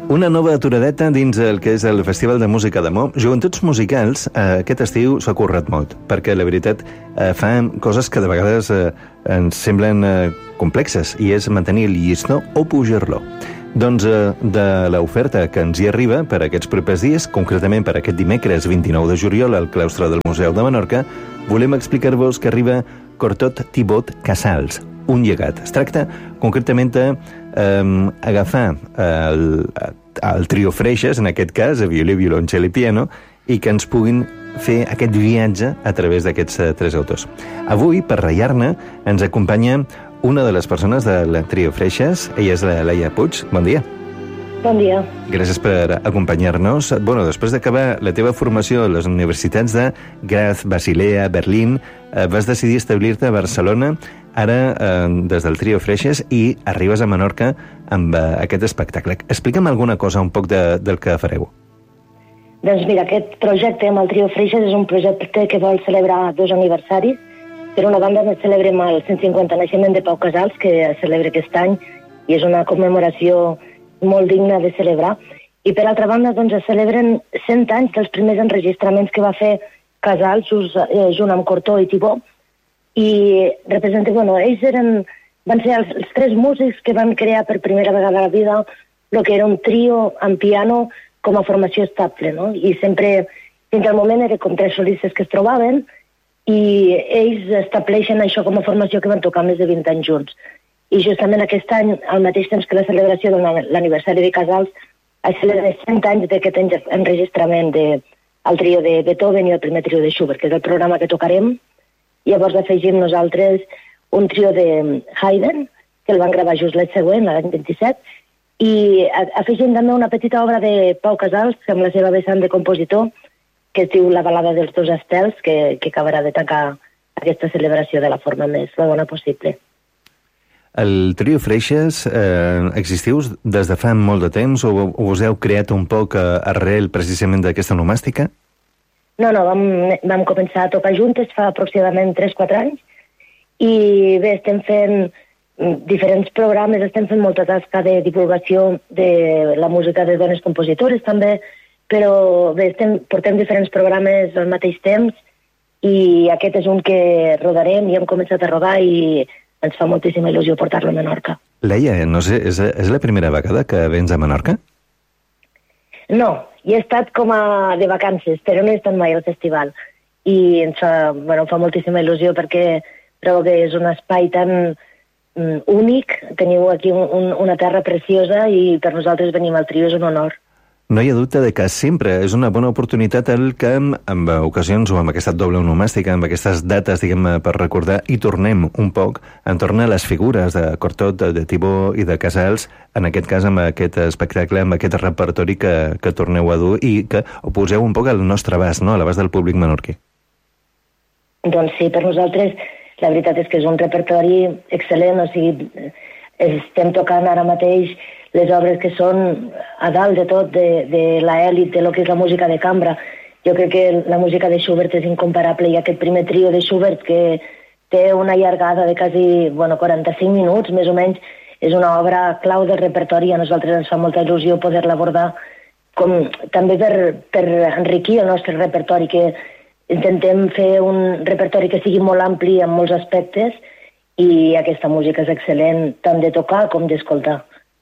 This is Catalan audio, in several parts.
Una nova aturadeta dins el que és el Festival de Música de Mo. Joventuts Musicals, aquest estiu s'ha currat molt, perquè la veritat fa coses que de vegades ens semblen complexes, i és mantenir el llistó o pujar-lo. Doncs de l'oferta que ens hi arriba per aquests propers dies, concretament per aquest dimecres 29 de juliol al claustre del Museu de Menorca, volem explicar-vos que arriba Cortot Thibaut Casals, un llegat. Es tracta concretament d'agafar el trio Freixes, en aquest cas, a violí, violoncel i piano, i que ens puguin fer aquest viatge a través d'aquests tres autors. Avui, per ratllar-ne, ens acompanya una de les persones del trio Freixes. Ella és la Laia Puig. Bon dia. Bon dia. Gràcies per acompanyar-nos. Bueno, després d'acabar la teva formació a les universitats de Graz, Basilea, Berlín, vas decidir establir-te a Barcelona, ara des del trio Freixes, i arribes a Menorca amb aquest espectacle. Explica'm alguna cosa un poc del que fareu. Doncs mira, aquest projecte amb el trio Freixes és un projecte que vol celebrar 2 aniversaris. Per una banda, celebrem el 150 naixement de Pau Casals, que es celebra aquest any, i és una commemoració molt digna de celebrar. I per altra banda, doncs, es celebren 100 anys dels primers enregistraments que va fer Casals junt amb Cortot i Thibaut, i representa, ells van ser els 3 músics que van crear per primera vegada a la vida el que era un trio amb piano com a formació estable, no? I sempre, fins al moment, era com 3 solistes que es trobaven, i ells estableixen això com a formació que van tocar més de 20 anys junts. I justament aquest any, al mateix temps que la celebració de l'aniversari de Casals, es celebra 100 anys d'aquest enregistrament del trio de Beethoven i el primer trio de Schubert, que és el programa que tocarem. Llavors afegim nosaltres un trio de Haydn, que el van gravar just l'any següent, l'any 27, i afegim també una petita obra de Pau Casals, amb la seva vessant de compositor, que es diu La balada dels 2 estels, que acabarà de tancar aquesta celebració de la forma més bona possible. El trio Freixes existiu des de fa molt de temps, o us heu creat un poc arrel precisament d'aquesta onomàstica? No, vam començar a tocar juntes fa aproximadament 3-4 anys, i bé, estem fent diferents programes, estem fent molta tasca de divulgació de la música de dones compositores també, però bé, portem diferents programes al mateix temps, i aquest és un que rodarem, i hem començat a rodar, i ens fa moltíssima il·lusió portar-lo a Menorca. Leia, no sé, és la primera vegada que vens a Menorca? No, hi he estat com de vacances, però no he estat mai al festival. I em fa moltíssima il·lusió perquè trobo que és un espai tan únic. Teniu aquí una terra preciosa, i per nosaltres venir al trio és un honor. No hi ha dubte de que sempre és una bona oportunitat el que en ocasions, o amb aquesta doble onomàstica, amb aquestes dates, diguem, per recordar, i tornem un poc entorn a les figures de Cortot, de Thibaut i de Casals, en aquest cas amb aquest espectacle, amb aquest repertori que torneu a dur i que ho poseu un poc al nostre abast, no?, a l'abast del públic menorquí. Doncs sí, per nosaltres la veritat és que és un repertori excel·lent, o sigui, estem tocant ara mateix les obres que són a dalt de tot, de l'elit de lo que és la música de cambra. Jo crec que la música de Schubert és incomparable, i aquest primer trio de Schubert, que té una llargada de quasi 45 minuts, més o menys, és una obra clau del repertori. A nosaltres ens fa molta il·lusió poder-la abordar també per enriquir el nostre repertori, que intentem fer un repertori que sigui molt ampli en molts aspectes, i aquesta música és excel·lent tant de tocar com d'escoltar.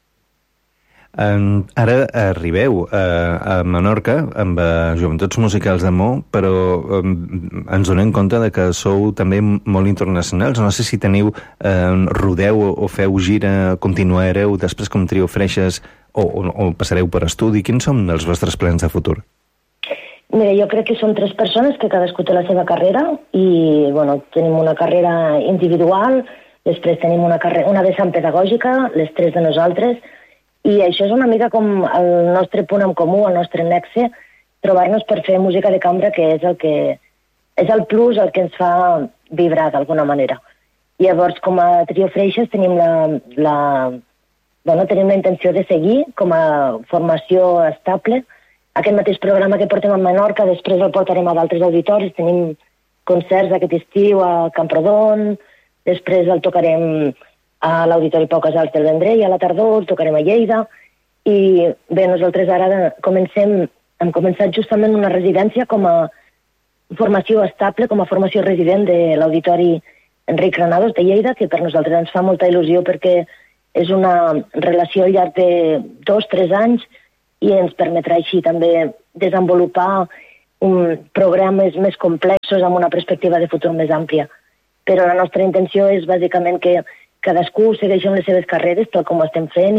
Ara arribeu a Menorca amb Joventuts Musicals de Mo, però ens donem compte de que sou també molt internacionals. No sé si teniu rodeu o feu gira, continuareu després com trio Freixes o passareu per estudi. Quins són els vostres plans de futur? Mira, jo crec que són 3 persones que cadascú té la seva carrera, i tenim una carrera individual, després tenim una vessant pedagògica, les 3 de nosaltres, i això és una mica com el nostre punt en comú, el nostre nexe, trobar-nos per fer música de cambra, que és el plus, el que ens fa vibrar d'alguna manera. Llavors, com a trio Freixes, tenim la intenció de seguir com a formació estable. Aquest mateix programa que portem a Menorca, després el portarem a d'altres auditoris. Tenim concerts aquest estiu a Camprodon, després el tocarem a l'Auditori Pau Casals del Vendrell, a la tardor, el tocarem a Lleida, I bé, nosaltres ara hem començat justament una residència com a formació estable, com a formació resident de l'Auditori Enric Granados de Lleida, que per nosaltres ens fa molta il·lusió perquè és una relació al llarg de 2-3 anys i ens permetrà així també desenvolupar programes més complexos amb una perspectiva de futur més àmplia. Però la nostra intenció és bàsicament que cadascú segueixi amb les seves carreres, tal com ho estem fent,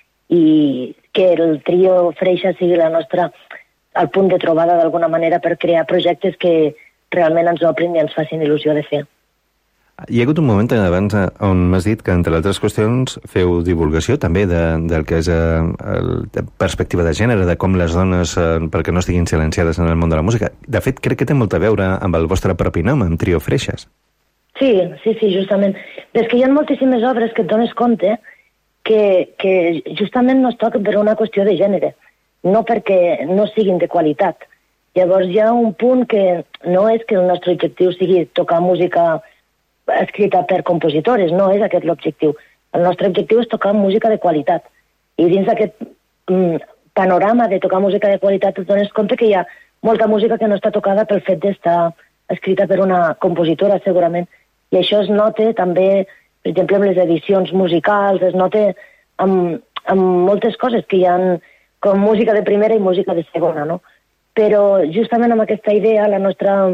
i que el trio Freixa sigui el punt de trobada d'alguna manera per crear projectes que realment ens oplin i ens facin il·lusió de fer. Hi ha hagut un moment abans on m'has dit que, entre altres qüestions, feu divulgació també del que és la perspectiva de gènere, de com les dones, perquè no estiguin silenciades en el món de la música. De fet, crec que té molt a veure amb el vostre propi nom, amb Trio Freixes. Sí, justament. És que hi ha moltíssimes obres que et dones compte que justament no es toquen per una qüestió de gènere, no perquè no siguin de qualitat. Llavors hi ha un punt que no és que el nostre objectiu sigui tocar música escrita per compositores, no és aquest l'objectiu. El nostre objectiu és tocar música de qualitat. I dins d'aquest panorama de tocar música de qualitat et dones compte que hi ha molta música que no està tocada pel fet d'estar escrita per una compositora, segurament. I això es nota també, per exemple, amb les edicions musicals, es nota amb moltes coses que hi ha com música de primera i música de segona, no? Però justament amb aquesta idea, la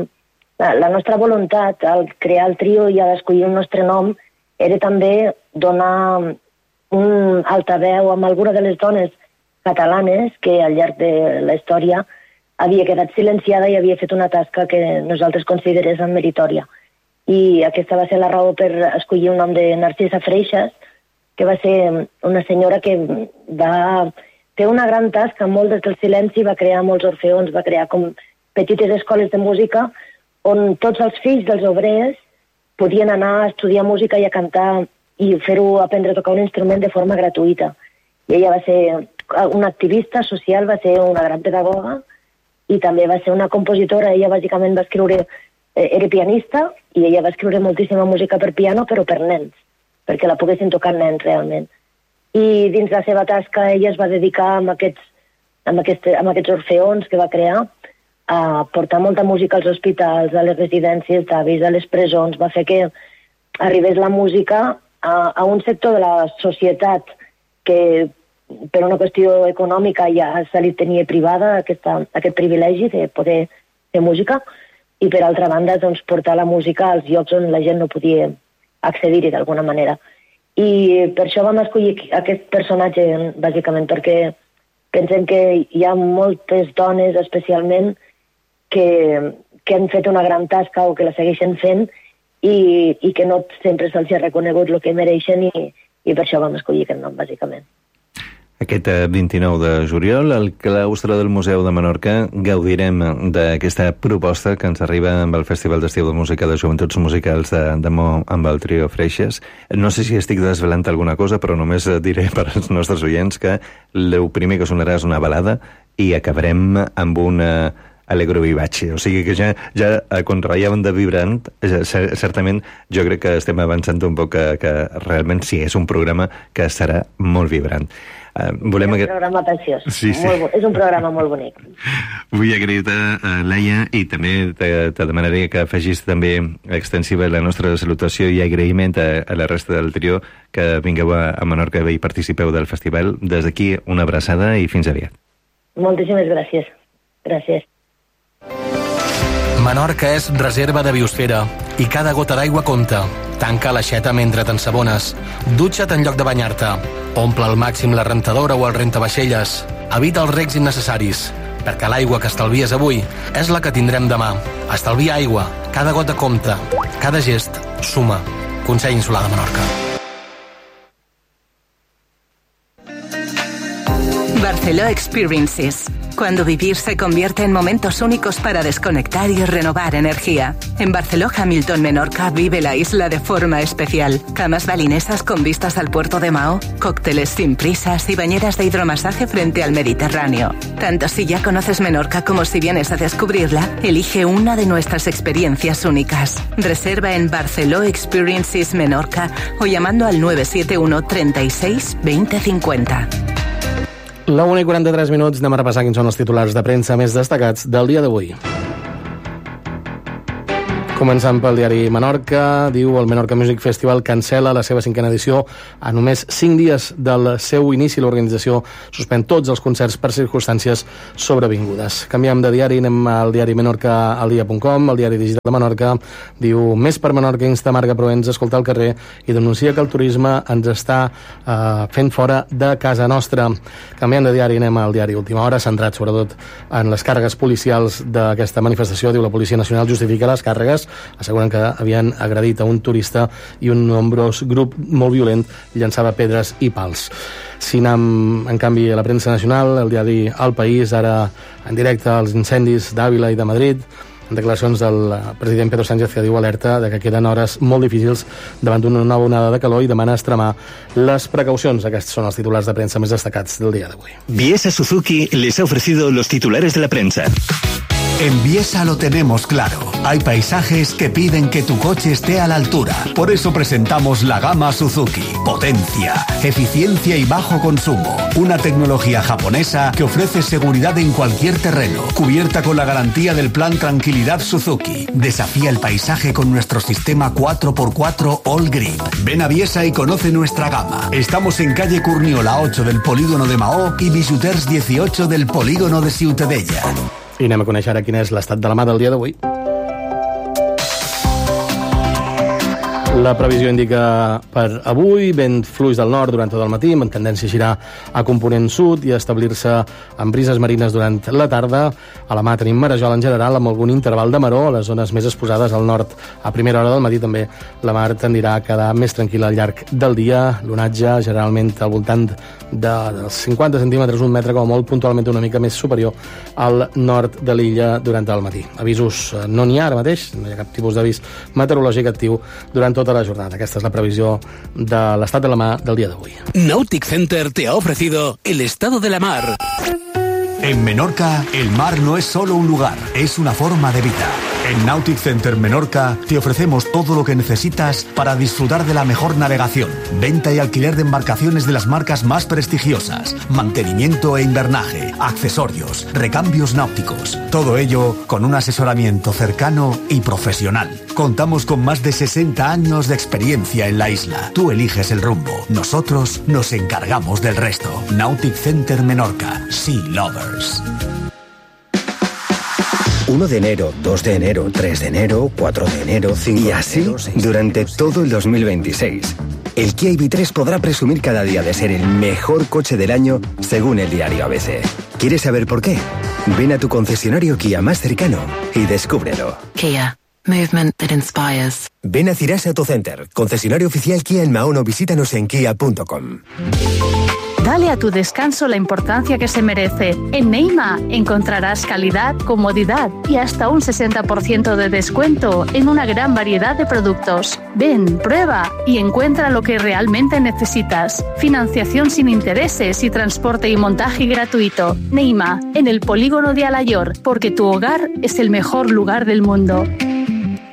nostra voluntat al crear el trio i a escollir el nostre nom era també donar un altaveu amb alguna de les dones catalanes que al llarg de la història havia quedat silenciada i havia fet una tasca que nosaltres consideréssim meritòria. I aquesta va ser la raó per escollir un nom de Narcisa Freixas, que va ser una senyora que va fer una gran tasca molt des del silenci, va crear molts orfeons, va crear com petites escoles de música on tots els fills dels obrers podien anar a estudiar música i a cantar i fer-ho aprendre a tocar un instrument de forma gratuïta. I ella va ser una activista social, va ser una gran pedagoga i també va ser una compositora. Ella bàsicament va escriure, era pianista i ella va escriure moltíssima música per piano, però per nens, perquè la poguessin tocar nens realment. I dins la seva tasca ella es va dedicar amb aquests orfeons que va crear a portar molta música als hospitals, a les residències d'avis, a les presons, va fer que arribés la música a un sector de la societat que per una qüestió econòmica ja se li tenia privada aquest privilegi de poder fer música i per altra banda doncs, portar la música als llocs on la gent no podia accedir-hi d'alguna manera. I per això vam escollir aquest personatge bàsicament perquè pensem que hi ha moltes dones especialment que han fet una gran tasca o que la segueixen fent i que no sempre se'ls ha reconegut el que mereixen i per això vam escollir aquest nom, bàsicament. Aquest 29 de juliol, al claustre del Museu de Menorca, gaudirem d'aquesta proposta que ens arriba amb el Festival d'Estiu de Música de Joventuts Musicals de Mo amb el Trio Freixes. No sé si estic desvelant alguna cosa, però només diré per als nostres oients que el primer que sonarà és una balada i acabarem amb una Allegro Vivace, o sigui que ja quan ratllàvem de vibrant, certament jo crec que estem avançant un poc que realment sí, és un programa que serà molt vibrant. És un programa preciós, sí. És un programa molt bonic. Vull agrair-te, Laia, i també te demanaré que afegis també extensiva la nostra salutació i agraïment a la resta del trio que vingueu a Menorca i participeu del festival. Des d'aquí, una abraçada i fins aviat. Moltíssimes gràcies. Gràcies. Menorca és reserva de biosfera i cada gota d'aigua compta. Tanca l'aixeta mentre t'ensabones. Dutxa't en lloc de banyar-te. Omple al màxim la rentadora o el rentavaixelles. Evita els recs innecessaris, perquè l'aigua que estalvies avui és la que tindrem demà. Estalvia aigua. Cada gota compta. Cada gest suma. Consell Insular de Menorca. Barceló Experiences. Cuando vivir se convierte en momentos únicos para desconectar y renovar energía. En Barceló Hamilton Menorca vive la isla de forma especial. Camas balinesas con vistas al puerto de Mahó, cócteles sin prisas y bañeras de hidromasaje frente al Mediterráneo. Tanto si ya conoces Menorca como si vienes a descubrirla, elige una de nuestras experiencias únicas. Reserva en Barceló Experiences Menorca o llamando al 971 36 20 50. La 1:43 minuts, anem a repassar quins són els titulars de premsa més destacats del dia d'avui. Començant pel diari Menorca, diu el Menorca Music Festival cancela la seva 5a edició a només 5 dies del seu inici. L'organització suspèn tots els concerts per circumstàncies sobrevingudes. Canviem de diari, anem al diari menorcaaldia.com, el diari digital de Menorca, diu més per Menorca, insta Marga Proens a escoltar al carrer i denuncia que el turisme ens està fent fora de casa nostra. Canviem de diari, anem al diari Última Hora, centrat sobretot en les càrregues policials d'aquesta manifestació. Diu la Policia Nacional justifica les càrregues, asseguren que havien agredit a un turista i un nombrós grup molt violent llançava pedres i pals. Si anem, en canvi, a la premsa nacional, el diari El País, ara en directe als incendis d'Àvila i de Madrid, en declaracions del president Pedro Sánchez, que diu alerta de que queden hores molt difícils davant d'una nova onada de calor i demana extremar les precaucions. Aquests són els titulars de premsa més destacats del dia d'avui. Biesa Suzuki les ha ofrecido los titulares de la prensa. En Biesa lo tenemos claro. Hay paisajes que piden que tu coche esté a la altura. Por eso presentamos la gama Suzuki. Potencia, eficiencia y bajo consumo. Una tecnología japonesa que ofrece seguridad en cualquier terreno. Cubierta con la garantía del plan Tranquilidad Suzuki. Desafía el paisaje con nuestro sistema 4x4 All Grip. Ven a Biesa y conoce nuestra gama. Estamos en calle Curniola 8 del polígono de Maó y Bisuters 18 del polígono de Ciutadella. I anem a conèixer ara quin és l'estat de la mà del dia d'avui. La previsió indica per avui vent fluix del nord durant tot el matí, amb tendència a girar a component sud i a establir-se en brises marines durant la tarda. A la mà tenim marejol en general, amb algun interval de maró a les zones més exposades al nord. A primera hora del matí també la mar tendirà a quedar més tranquil·la al llarg del dia. L'onatge generalment al voltant dels 50 centímetres, un metre com a molt, puntualment una mica més superior al nord de l'illa durant el matí. Avisos no n'hi ha ara mateix, no hi ha cap tipus d'avís meteorològic actiu durant tota la jornada. Aquesta és la previsió de l'estat de la mar del dia d'avui. Nautic Center te ha ofrecido el estado de la mar. En Menorca, el mar no es solo un lugar, es una forma de vida. En Nautic Center Menorca te ofrecemos todo lo que necesitas para disfrutar de la mejor navegación, venta y alquiler de embarcaciones de las marcas más prestigiosas, mantenimiento e invernaje, accesorios, recambios náuticos. Todo ello con un asesoramiento cercano y profesional. Contamos con más de 60 años de experiencia en la isla. Tú eliges el rumbo, nosotros nos encargamos del resto. Nautic Center Menorca, Sea Lovers. 1 de enero, 2 de enero, 3 de enero, 4 de enero, 5 y así de enero, durante todo el 2026. El Kia EV3 podrá presumir cada día de ser el mejor coche del año según el diario ABC. ¿Quieres saber por qué? Ven a tu concesionario Kia más cercano y descúbrelo. Kia. Movement that inspires. Ven a Cirasa Autocenter, concesionario oficial Kia en Mahón o visítanos en kia.com. Dale a tu descanso la importancia que se merece. En Neima encontrarás calidad, comodidad y hasta un 60% de descuento en una gran variedad de productos. Ven, prueba y encuentra lo que realmente necesitas. Financiación sin intereses y transporte y montaje gratuito. Neima, en el polígono de Alayor, porque tu hogar es el mejor lugar del mundo.